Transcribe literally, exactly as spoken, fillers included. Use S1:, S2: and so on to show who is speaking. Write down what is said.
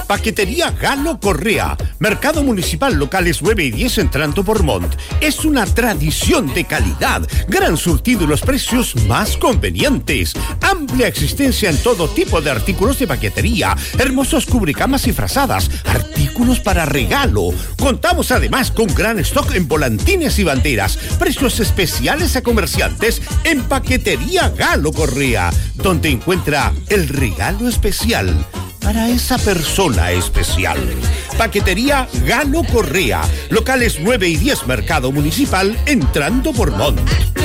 S1: Paquetería Galo Correa, Mercado Municipal, locales nueve y diez entrando por Montt. Es una tradición de calidad, gran surtido y los precios más convenientes. Amplia existencia en todo tipo de artículos de paquetería, hermosos cubrecamas y frazadas, artículos para regalo. Contamos además con gran stock en volantines y banderas, precios especiales a comerciantes en Paquetería Galo Correa, donde encuentra el regalo especial para esa persona especial. Paquetería Galo Correa, locales nueve y diez Mercado Municipal, entrando por Montt.